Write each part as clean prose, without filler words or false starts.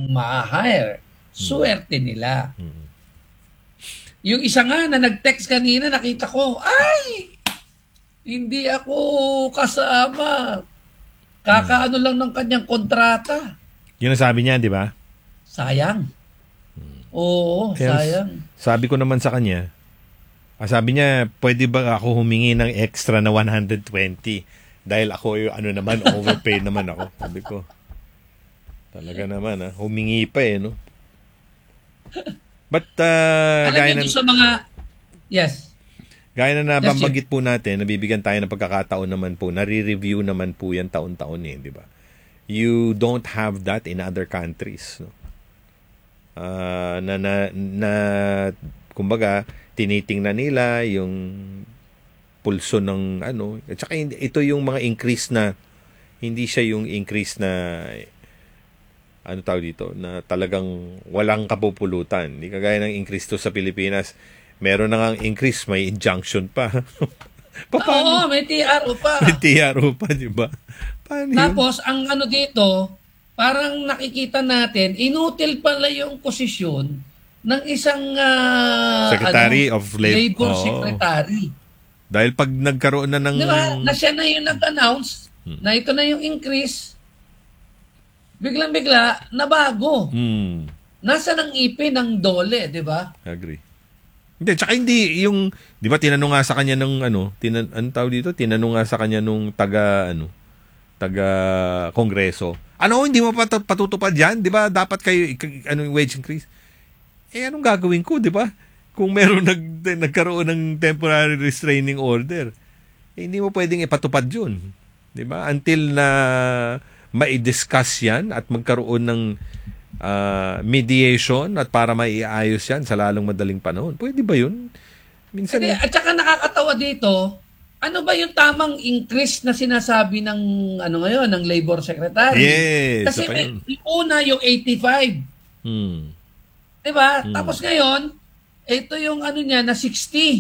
ma-hire. Swerte nila. Yung isa nga na nag-text kanina, nakita ko, ay, hindi ako kasama. Kakaano lang ng kanyang kontrata. Yun ang sabi niya, di ba? Sayang. Oo, Kaya sayang. sabi ko naman sa kanya, sabi niya, pwede ba ako humingi ng extra na 120? Dahil ako yung naman, overpaid naman ako. Sabi ko, talaga naman, humingi pa no? But, gaya sa mga, yes. Gaya na nabanggit po natin, nabibigyan tayo ng pagkakataon naman po, nare-review naman po yan taon-taon di ba? You don't have that in other countries, no? Kumbaga, tinitingnan nila yung pulso ng at saka ito yung mga increase na, hindi siya yung increase na, tawag dito, na talagang walang kapupulutan. Hindi kagaya ng increase to sa Pilipinas. Meron na ngang increase, may injunction pa. Oo, may TRO pa. May TRO pa, di ba? Tapos, ang dito, parang nakikita natin, inutil pala yung posisyon ng isang Secretary of Labor Secretary. Dahil pag nagkaroon na ng... Diba, na siya na yung nag-announce na ito na yung increase, biglang-bigla, nabago. Nasa ng ipin ng DOLE, di ba? Agree. Hindi, tsaka hindi yung... Di ba, tinanong nga sa kanya ng tinanong nga sa kanya nung taga-kongreso. Hindi mo patutupad yan? Di ba, dapat kayo, wage increase? Anong gagawin ko, di ba? Kung meron nagkaroon ng temporary restraining order, hindi mo pwedeng ipatupad yun. Di ba? Until na mai-discuss yan at magkaroon ng mediation at para maiayos yan sa lalong madaling panahon. Pwede ba yun? Minsan, at saka nakakatawa dito, ano ba yung tamang increase na sinasabi ng ngayon, ng Labor Secretary? Yes. Kasi una yung 85. Diba? Tapos ngayon, ito yung niya na 60.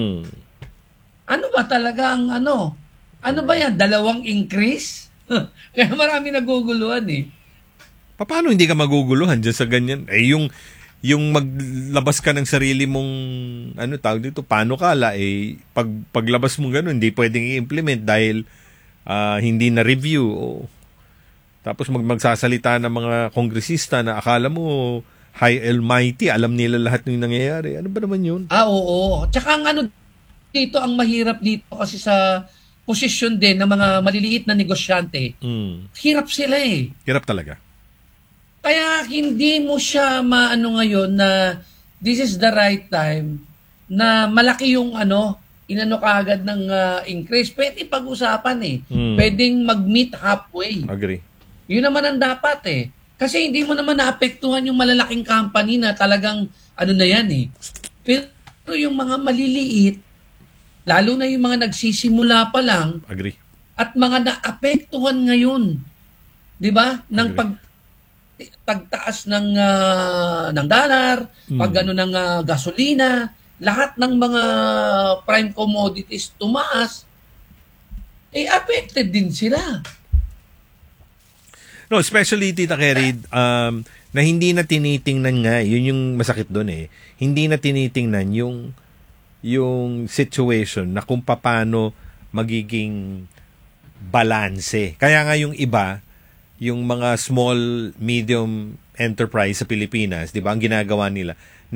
Ano ba talaga ang ano ba yan? Dalawang increase? Kaya marami naguguluhan Paano hindi ka maguguluhan dyan sa ganyan? Yung maglabas ka ng sarili mong tawag dito, panukala paglabas mo gano'n, hindi pwedeng i-implement dahil hindi na review tapos magsasalita ng mga kongresista na akala mo high almighty, alam nila lahat ng nangyayari. Ano ba naman yun? Oo. Tsaka ang dito, ang mahirap dito kasi sa posisyon din ng mga maliliit na negosyante, hirap sila Hirap talaga. Kaya hindi mo siya ngayon na this is the right time na malaki yung kaagad ng increase. Pwede pag-usapan Pwedeng mag-meet halfway. Agree. Yun naman ang dapat Kasi hindi mo naman naapektuhan yung malalaking company na talagang na yan Pero yung mga maliliit, lalo na yung mga nagsisimula pa lang, agree, at mga naapektuhan ngayon, di ba? Ng pagtaas ng dollar, pag ng gasolina, lahat ng mga prime commodities tumaas, affected din sila. No, especially Tita Kerry, na hindi na tinitingnan nga, yun yung masakit doon Hindi na tinitingnan yung situation na kung paano magiging balanse. Kaya nga yung iba, yung mga small, medium enterprise sa Pilipinas, di ba, ang ginagawa nila,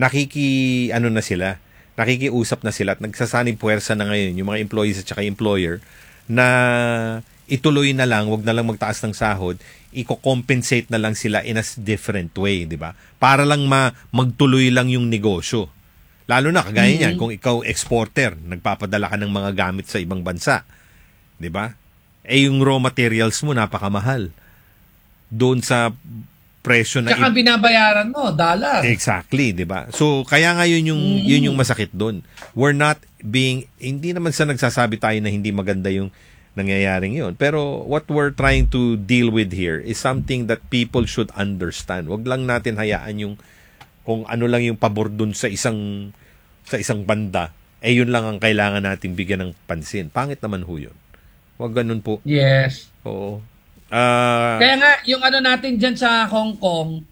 nakikiusap na sila at nagsasanib puwersa na ngayon yung mga employees at saka employer na ituloy na lang, wag na lang magtaas ng sahod, i-compensate na lang sila in a different way, di ba? Para lang magtuloy lang yung negosyo. Lalo na kagaya niyan, kung ikaw exporter, nagpapadala ka ng mga gamit sa ibang bansa, di ba? Yung raw materials mo napakamahal. Doon sa presyo na Tsaka binabayaran mo, dollar. Exactly, di ba? So, kaya nga yun yung masakit doon. Hindi naman sa nagsasabi tayo na hindi maganda yung nangyayaring yun. Pero what we're trying to deal with here is something that people should understand. Wag lang natin hayaan yung kung ano lang yung pabor dun sa isang banda, yun lang ang kailangan natin bigyan ng pansin. Pangit naman ho yun. Wag ganun po. Yes. Oo. Kaya nga, yung natin dyan sa Hong Kong,